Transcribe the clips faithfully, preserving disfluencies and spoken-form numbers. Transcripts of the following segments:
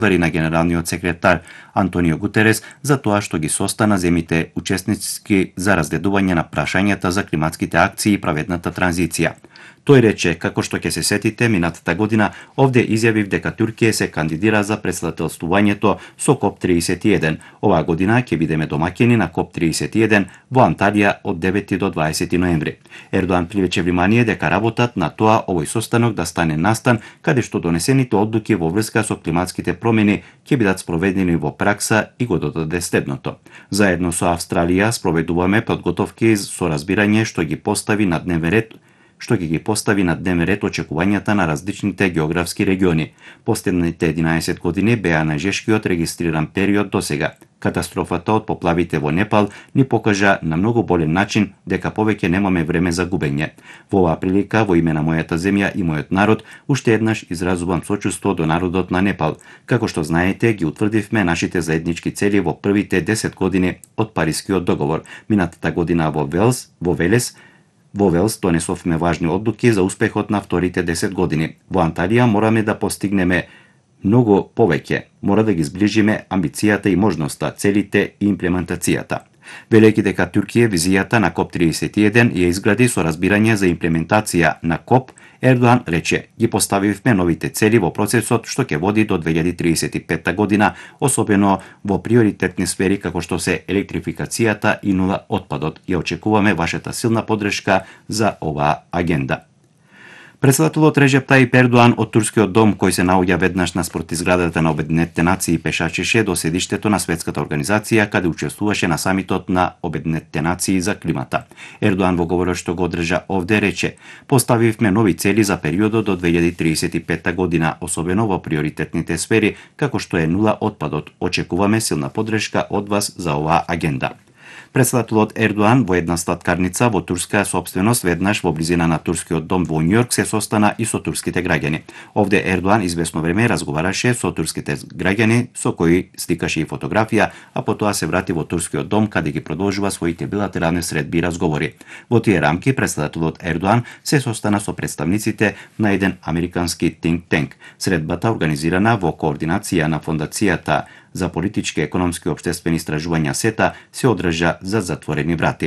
на генералниот секретар Антонио Гутерес за тоа што ги состана земите учесници за разгледување на прашањата за климатските акции и праведната транзиција. Тој рече, како што ќе се сетите, минатата година овде изјавив дека Туркија се кандидира за претседателствувањето со КОП триесет и еден. Оваа година ќе бидеме домаќини на КОП триесет и еден во Анталија од девети до дваесети ноември. Ердоан привлече внимание дека работат на тоа овој состанок да стане настан каде што донесените одлуки во врска со климатските промени ќе бидат спроведени во пракса и го додаде следното. Заедно со Австралија спроведуваме подготовки со разбирање што ги постави на дневен ред што ќе ги постави на дневен ред очекувањата на различните географски региони. Последните единаесет години беа најжешкиот регистриран период досега. Катастрофата од поплавите во Непал ни покажа на многу болен начин дека повеќе немаме време за губење. Во оваа прилика, во име на мојата земја и мојот народ, уште еднаш изразувам сочувство до народот на Непал. Како што знаете, ги утврдивме нашите заеднички цели во првите десет години од Парискиот договор. Минатата година во Велс, во Велес, Во Велс донесовме важни одлуки за успехот на вторите десет години. Во Анталија мораме да постигнеме многу повеќе. Мора да ги сближиме амбицијата и можноста, целите и имплементацијата. Велејќи дека Туркија визијата на КОП триесет и еден ја изгради со разбирање за имплементација на КОП, Ердоан рече, ги поставивме новите цели во процесот што ќе води до две илјади триесет и петта година, особено во приоритетни сфери како што се електрификацијата и нула отпадот. Ја очекуваме вашата силна поддршка за оваа агенда. Претседателот Реджеп Тајип Ердоан од Турскиот дом, кој се наоѓа веднаш наспроти зградата на Обединетите нации, пешачеше до седиштето на светската организација каде учествуваше на самитот на Обединетите нации за климата. Ердоан во говорот што го одржа овде рече: "Поставивме нови цели за периодот до две илјади триесет и петта година, особено во приоритетните сфери како што е нула отпадот. Очекуваме силна поддршка од вас за оваа агенда." Претседателот Ердоан во една сладкарница во турска сопственост веднаш во близина на Турскиот дом во Њујорк се состана и со турските граѓани. Овде Ердоан известно време разговараше со турските граѓани со кои сликаше и фотографија, а потоа се врати во Турскиот дом каде ги продолжува своите билатерални средби и разговори. Во тие рамки претседателот Ердоан се состана со представниците на еден американски think tank. Средбата организирана во координација на фондацијата за политички, економски и општествени истражувања СЕТА се одржа за затворени врати.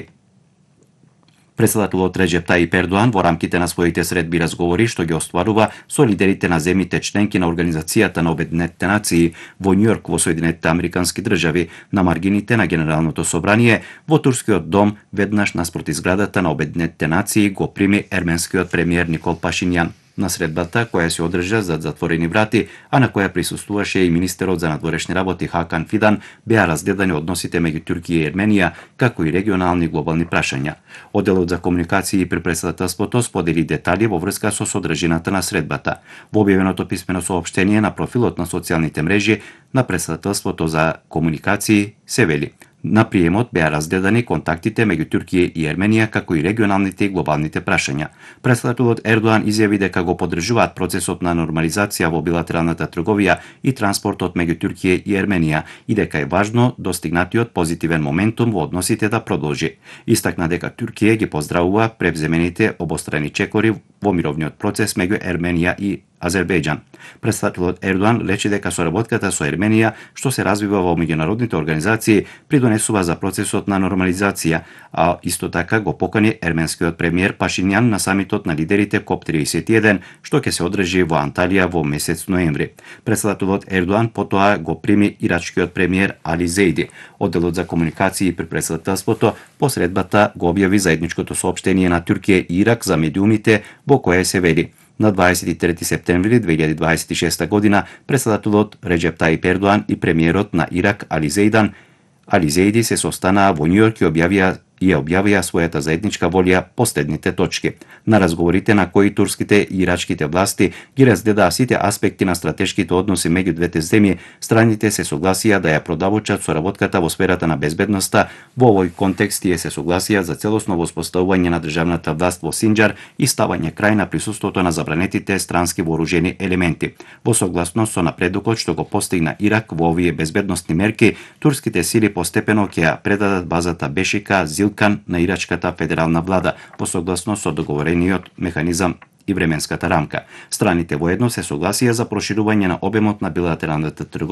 Претседателот Реджеп Тајип Ердоан во рамките на своите средби разговори што ги остварува со лидерите на земите членки на Организацијата на Обединетите нации во Њујорк во Соединетите Американски држави, на маргините на Генералното собрание, во Турскиот дом, веднаш наспроти зградата на Обединетите нации, го прими ерменскиот премиер Никол Пашињан. На средбата, која се одржа зад затворени врати, а на која присуствуваше и министерот за надворешни работи Хакан Фидан, беа разгледани односите меѓу Туркија и Ерменија, како и регионални глобални прашања. Одделот за комуникации при претседателството сподели детали во врска со содржината на средбата. Во објавеното писмено соопштение на профилот на социјалните мрежи на претседателството за комуникации се вели: "На приемот беа разгледани контактите меѓу Туркија и Ерменија, како и регионалните и глобалните прашања." Претседателот Ердоан изјави дека го поддржуваат процесот на нормализација во билатералната трговија и транспортот меѓу Туркија и Ерменија и дека е важно достигнатиот позитивен моментум во односите да продолжи. Истакна дека Туркија ги поздравува превземените обострани чекори во мировниот процес меѓу Ерменија и Азербејџан. Претседателот Ердоан рече дека соработката со Ерменија, што се развива во меѓународните организации, придонесува за процесот на нормализација, а исто така го покани ерменскиот премиер Пашињан на самитот на лидерите КОП триесет и еден, што ќе се одржи во Анталија во месец ноември. Претседателот Ердоан потоа го прими ирачкиот премиер Али Зейди. Одделот за комуникации при претседателството по средбата го објави заедничкото соопштение на Туркија и Ирак за медиумите, во кое се вели: "На дваесет и трети септември две илјади дваесет и шеста година претседателот Реджеп Тајип Ердоан и премиерот на Ирак Али Зейдан Али Зейди се состанаа во Њујорк и објавија и ја објавија својата заедничка волја последните точки. На разговорите на кои турските и ирачките власти ги разгледаа сите аспекти на стратешките односи меѓу двете земји, страните се согласија да ја продавочат соработката во сферата на безбедноста. Во овој контекст тие се согласија за целосно воспоставување на државната власт во Синџар и ставање крај на присуството на забранетите странски вооружени елементи. Во согласност со напредокот што го постигна Ирак во овие безбедносни мерки, турските сили постепено ќе ја предадат базата Бешика Зилкан на ирачката федерална влада во согласно со договорениот механизам и временската рамка. Страните воедно се согласија за проширување на обемот на билатералната трговија